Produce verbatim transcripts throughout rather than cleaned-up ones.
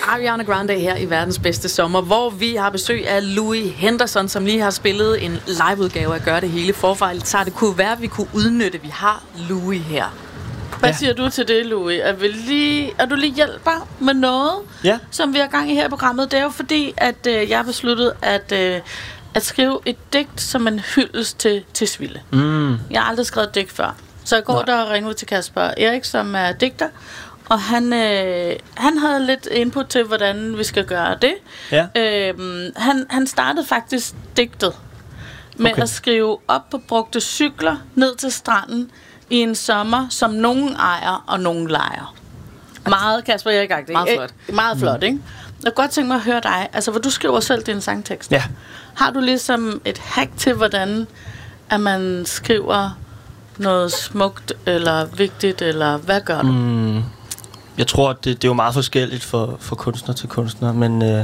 Ariana Grande her i Verdens Bedste Sommer, hvor vi har besøg af Louis Henderson, som lige har spillet en liveudgave af Gør det hele forfra. Så det kunne være, at vi kunne udnytte, vi har Louis her. Hvad ja. siger du til det, Louis? Er, vi lige, er du lige hjælper med noget, ja. som vi har gang i her i programmet? Det er jo fordi, at øh, jeg har besluttet at, øh, at skrive et digt som en hyldest til, til Sville. Mm. Jeg har aldrig skrevet digt før. Så i går der ringede ud til Kasper Erik, som er digter, og han, øh, han havde lidt input til, hvordan vi skal gøre det. Ja. Øhm, han, han startede faktisk digtet med okay. at skrive op på brugte cykler ned til stranden i en sommer, som nogen ejer og nogen lejer. Meget, Kasper Erik. Meget flot. Meget flot, ikke? Jeg kunne godt tænke mig at høre dig, altså hvor du skriver selv din sangtekst. Ja. Har du ligesom et hack til, hvordan at man skriver noget smukt eller vigtigt, eller hvad gør du? Mm, jeg tror, det, det er jo meget forskelligt for, for kunstner til kunstner, men øh,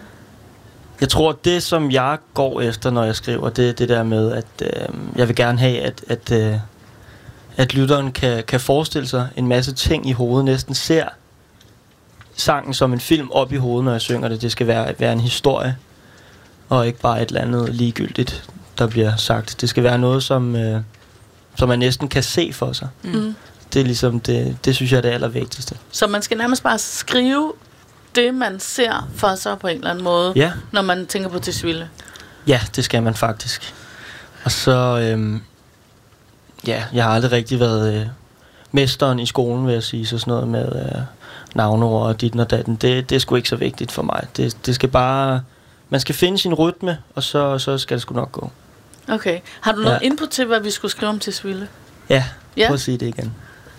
jeg tror, det som jeg går efter, når jeg skriver, det er det der med, at øh, jeg vil gerne have, at, at, øh, at lytteren kan, kan forestille sig en masse ting i hovedet, næsten ser sangen som en film op i hovedet, når jeg synger det. Det skal være, være en historie, og ikke bare et eller andet ligegyldigt, der bliver sagt. Det skal være noget, som, øh, som man næsten kan se for sig. Mm. Det er ligesom det, det synes jeg er det allervigtigste. Så man skal nærmest bare skrive det, man ser for sig på en eller anden måde, ja. når man tænker på Tisvilde? Ja, det skal man faktisk. Og så, øhm, ja, jeg har aldrig rigtig været øh, mesteren i skolen, vil jeg sige, så sådan noget med øh, navneord og ditten og datten. Det, det er sgu ikke så vigtigt for mig. Det, det skal bare, man skal finde sin rytme, og så, så skal det sgu nok gå. Okay. Har du noget ja. input til, hvad vi skulle skrive om Tisvilde? Ja, ja, prøv at sige det igen.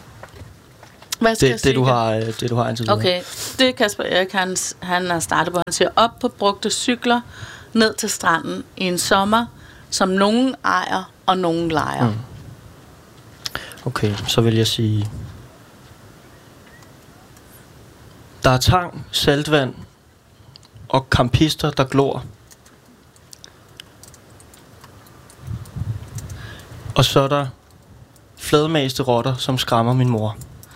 Hvad skal det, jeg sige det, du har, det du har indtil videre. Okay, det er Kasper Erik, han, han har startet på. Han siger, op på brugte cykler, ned til stranden i en sommer, som nogen ejer og nogen lejer. Mm. Okay, så vil jeg sige, der er tang, saltvand og campister, der glor. Og så er der fladmæste rotter, som skræmmer min mor.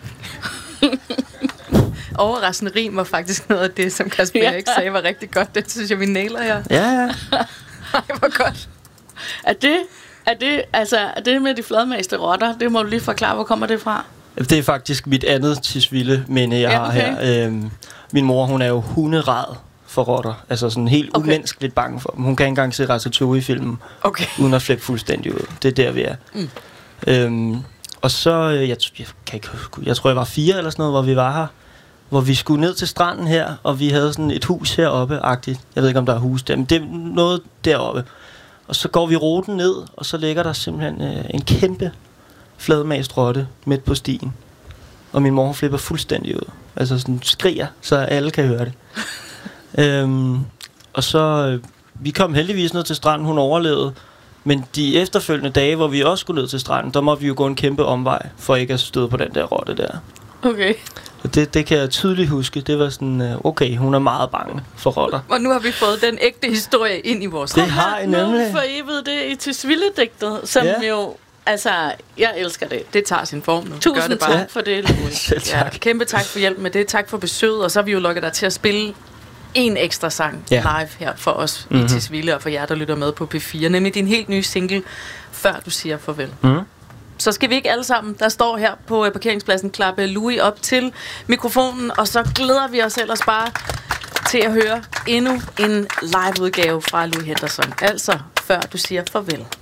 Overraskende rim var faktisk noget af det, som Kasper ja. Erik sagde var rigtig godt. Det synes jeg, vi nailer her. Ja, ja. Ej, hvor godt. Er det, er det, altså, er det med de fladmæste rotter? Det må du lige forklare, hvor kommer det fra? Det er faktisk mit andet Tisvilde minde, jeg ja, okay. har her. Øhm, min mor, hun er jo hunderad for rotter. Altså sådan helt okay. umenneskeligt bange for dem. Hun kan ikke engang se Ratatouille-filmen, okay. uden at flippe fuldstændig ud. Det er der, vi er. Mm. Øhm, og så, jeg, jeg, kan ikke, jeg tror, jeg var fire eller sådan noget, hvor vi var her. Hvor vi skulle ned til stranden her, og vi havde sådan et hus heroppe-agtigt. Jeg ved ikke, om der er hus der, men det er noget deroppe. Og så går vi ruten ned, og så ligger der simpelthen øh, en kæmpe fladmast rotte midt på stien. Og min mor flipper fuldstændig ud. Altså sådan skriger, så alle kan høre det. øhm, og så, øh, vi kom heldigvis ned til stranden, hun overlevede. Men de efterfølgende dage, hvor vi også skulle ned til stranden, der måtte vi jo gå en kæmpe omvej, for ikke at støde på den der rotte der. Okay. Det, det kan jeg tydeligt huske. Det var sådan, okay, hun er meget bange for rotter. Og nu har vi fået den ægte historie ind i vores... Det har I nemlig. Nu forevet det i Tisvilde-digtet, som ja. jo... Altså, jeg elsker det. Det tager sin form nu. Tusind det tak for det, Louis. Selv tak. Ja, kæmpe tak for hjælp med det. Tak for besøget. Og så har vi jo lukket dig til at spille en ekstra sang ja. live her for os mm-hmm. i Tisvilde og for jer, der lytter med på P fire. Nemlig din helt nye single, Før du siger farvel. Mm. Så skal vi ikke alle sammen, der står her på parkeringspladsen, klappe Louis op til mikrofonen, og så glæder vi os ellers bare til at høre endnu en liveudgave fra Louis Henderson. Altså, Før du siger farvel.